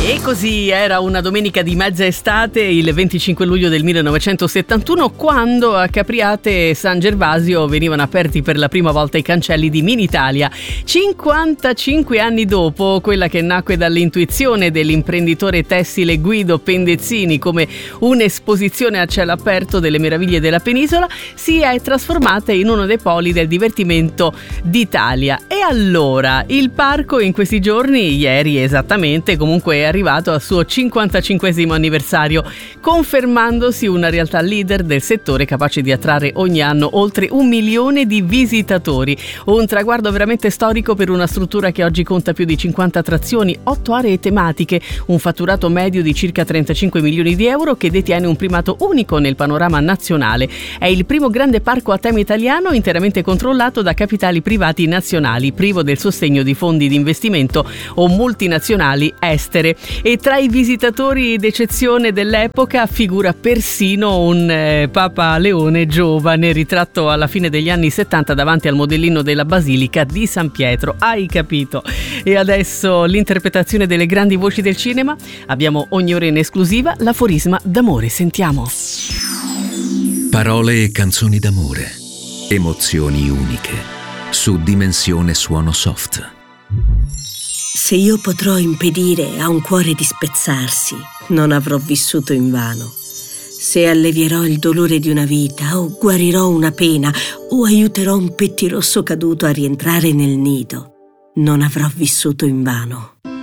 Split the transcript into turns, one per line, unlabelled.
E così era una domenica di mezza estate, il 25 luglio del 1971, quando a Capriate e San Gervasio venivano aperti per la prima volta i cancelli di Minitalia. 55 anni dopo, quella che nacque dall'intuizione dell'imprenditore tessile Guido Pendezzini come un'esposizione a cielo aperto delle meraviglie della penisola, si è trasformata in uno dei poli del divertimento d'Italia. E allora, il parco in questi giorni, ieri esattamente, comunque è arrivato al suo 55esimo anniversario, confermandosi una realtà leader del settore capace di attrarre ogni anno oltre 1 milione di visitatori. Un traguardo veramente storico per una struttura che oggi conta più di 50 attrazioni, 8 aree tematiche, un fatturato medio di circa 35 milioni di euro che detiene un primato unico nel panorama nazionale. È il primo grande parco a tema italiano interamente controllato da capitali privati nazionali, privo del sostegno di fondi di investimento o multinazionali estere. E tra i visitatori d'eccezione dell'epoca figura persino un Papa Leone giovane, ritratto alla fine degli anni 70 davanti al modellino della Basilica di San Pietro. Hai capito? E adesso l'interpretazione delle grandi voci del cinema. Abbiamo ogni ora in esclusiva l'aforisma d'amore. Sentiamo.
Parole e canzoni d'amore, emozioni uniche, su Dimensione Suono Soft.
Se io potrò impedire a un cuore di spezzarsi, non avrò vissuto invano. Se allevierò il dolore di una vita, o guarirò una pena, o aiuterò un pettirosso caduto a rientrare nel nido, non avrò vissuto invano.